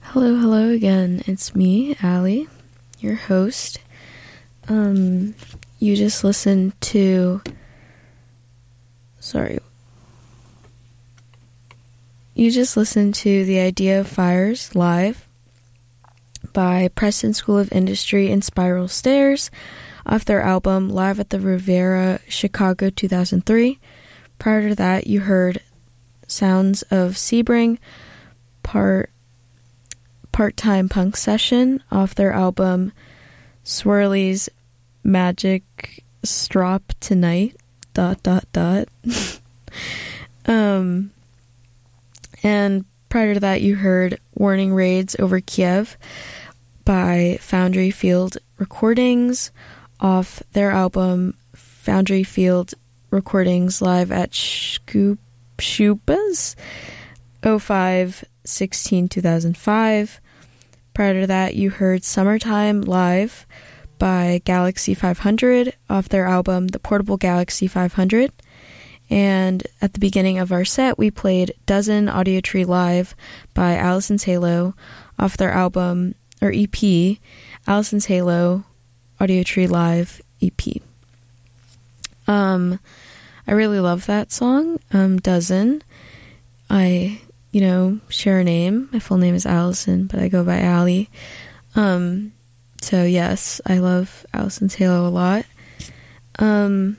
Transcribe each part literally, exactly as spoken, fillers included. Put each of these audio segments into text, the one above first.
Hello, hello again. It's me, Allie, your host. Um, you just listened to... Sorry. You just listened to The Idea of Fires live by Preston School of Industry and Spiral Stairs off their album Live at the Riviera, Chicago two thousand three. Prior to that, you heard Sounds of Sebring, part part-time punk session off their album Swirly's Magic Strop Tonight, dot, dot, dot. um, and prior to that, you heard Warning Raids Over Kiev by Foundry Field Recordings off their album Foundry Field Recordings Live at Schupa's oh five sixteen two thousand five. Prior to that, you heard Summertime Live by Galaxy five hundred off their album The Portable Galaxy five hundred. And at the beginning of our set, we played Dozen Audio Tree Live by Allison's Halo off their album, or E P, Allison's Halo Audio Tree Live E P. Um, I really love that song, um, Dozen. I, you know, share a name. My full name is Allison, but I go by Allie. Um, so yes, I love Allison's Halo a lot. Um,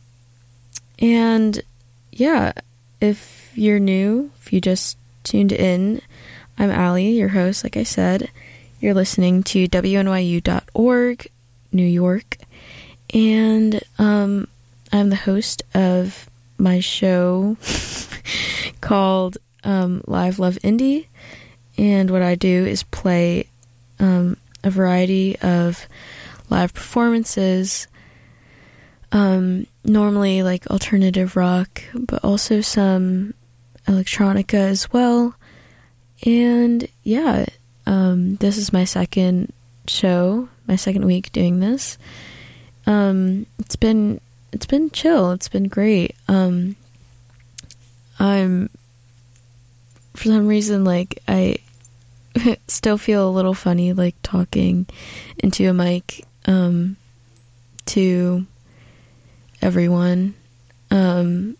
and yeah, if you're new, if you just tuned in, I'm Allie, your host, like I said. You're listening to W N Y U dot org, New York, and um, I'm the host of my show called um, Live Love Indie, and what I do is play um, a variety of live performances, um, normally like alternative rock, but also some electronica as well. And yeah, um, this is my second show, my second week doing this. Um, it's been it's been chill. It's been great. Um, I'm for some reason like I still feel a little funny like talking into a mic um, to everyone. Um,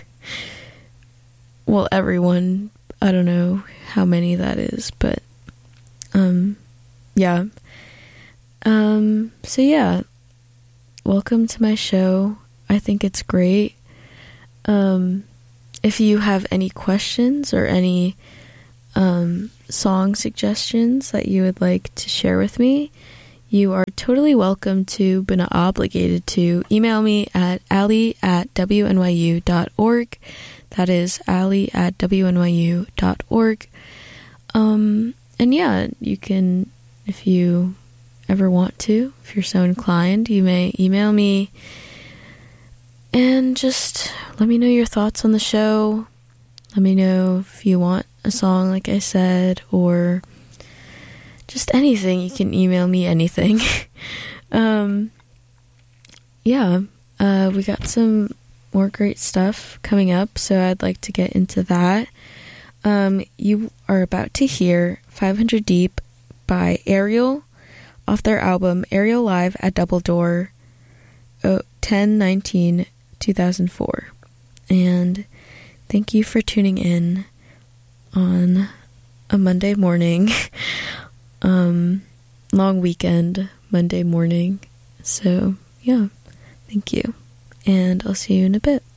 well, everyone. I don't know how many that is, but um, yeah. Um, so yeah, welcome to my show. I think it's great. Um, if you have any questions or any um, song suggestions that you would like to share with me, you are totally welcome to, but not obligated to, email me at Allie at W N Y U dot org. That is Allie at W N Y U dot org. Um, and yeah, you can, if you ever want to, if you're so inclined, you may email me and just let me know your thoughts on the show. Let me know if you want a song, like I said, or just anything. You can email me anything. um, yeah, uh, we got some more great stuff coming up, so I'd like to get into that. Um, you are about to hear five hundred Deep by Ariel off their album Ariel Live at Double Door, oh, ten nineteen two thousand four. And thank you for tuning in on a Monday morning, um, long weekend Monday morning. So yeah, thank you, and I'll see you in a bit.